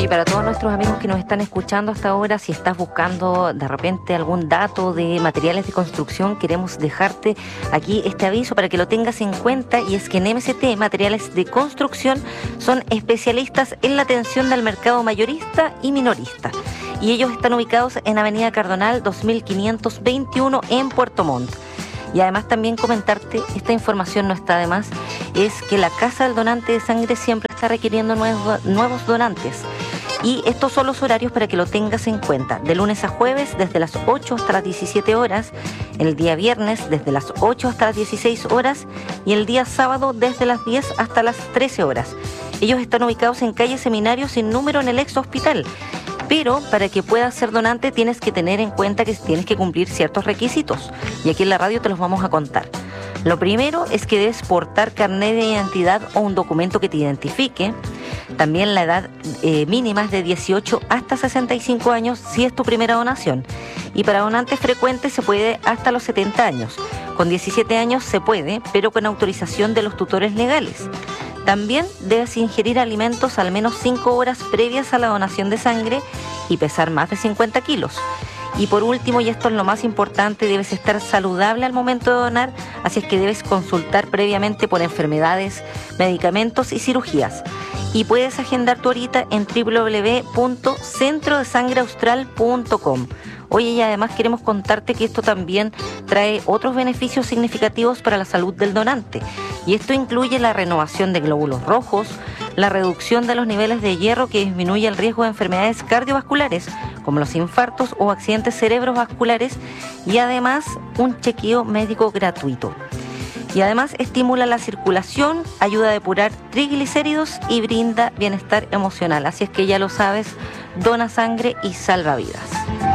Oye, para todos nuestros amigos que nos están escuchando hasta ahora, si estás buscando de repente algún dato de materiales de construcción, queremos dejarte aquí este aviso para que lo tengas en cuenta, y es que en MST Materiales de Construcción son especialistas en la atención del mercado mayorista y minorista, y ellos están ubicados en Avenida Cardonal 2521 en Puerto Montt. Y además también comentarte, esta información no está de más, es que la Casa del Donante de Sangre siempre está requiriendo nuevos donantes. Y estos son los horarios para que lo tengas en cuenta. De lunes a jueves desde las 8 hasta las 17 horas, el día viernes desde las 8 hasta las 16 horas y el día sábado desde las 10 hasta las 13 horas. Ellos están ubicados en calle Seminario sin número en el ex hospital. Pero para que puedas ser donante tienes que tener en cuenta que tienes que cumplir ciertos requisitos. Y aquí en la radio te los vamos a contar. Lo primero es que debes portar carnet de identidad o un documento que te identifique. También la edad mínima es de 18 hasta 65 años si es tu primera donación. Y para donantes frecuentes se puede hasta los 70 años. Con 17 años se puede, pero con autorización de los tutores legales. También debes ingerir alimentos al menos 5 horas previas a la donación de sangre y pesar más de 50 kilos. Y por último, y esto es lo más importante, debes estar saludable al momento de donar, así es que debes consultar previamente por enfermedades, medicamentos y cirugías. Y puedes agendar tu horita en www.centrodesangreaustral.com. Oye, y además queremos contarte que esto también trae otros beneficios significativos para la salud del donante. Y esto incluye la renovación de glóbulos rojos, la reducción de los niveles de hierro que disminuye el riesgo de enfermedades cardiovasculares, como los infartos o accidentes cerebrovasculares, y además un chequeo médico gratuito. Y además estimula la circulación, ayuda a depurar triglicéridos y brinda bienestar emocional. Así es que ya lo sabes, dona sangre y salva vidas.